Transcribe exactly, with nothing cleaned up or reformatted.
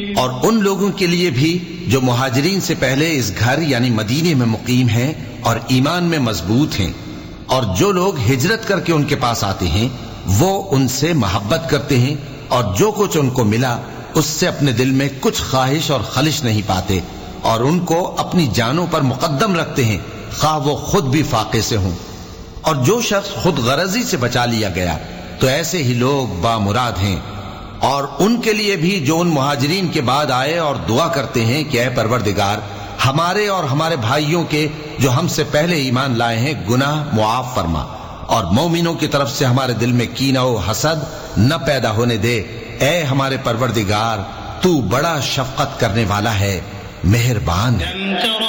और उन लोगों के लिए भी जो मुहाजिरीन से पहले इस घर यानी मदीने में मुकीम हैं और ईमान में मजबूत हैं, और जो लोग हिजरत करके उनके पास आते हैं वो उनसे मोहब्बत करते हैं और जो कुछ उनको मिला उससे अपने दिल में कुछ ख्वाहिश और खलिश नहीं पाते और उनको अपनी जानों पर मुकद्दम रखते हैं, खा वो खुद भी फाके से हों। और जो शख्स खुद गरजी से बचा लिया गया तो ऐसे ही लोग बामुराद हैं। और उनके लिए भी जो उन मुहाजिरीन के बाद आए और दुआ करते हैं कि ऐ परवरदिगार, हमारे और हमारे भाइयों के जो हमसे पहले ईमान लाए हैं गुनाह मुआफ फरमा और मोमिनों की तरफ से हमारे दिल में कीना और हसद न पैदा होने दे। ऐ हमारे परवरदिगार, तू बड़ा शफकत करने वाला है, मेहरबान है।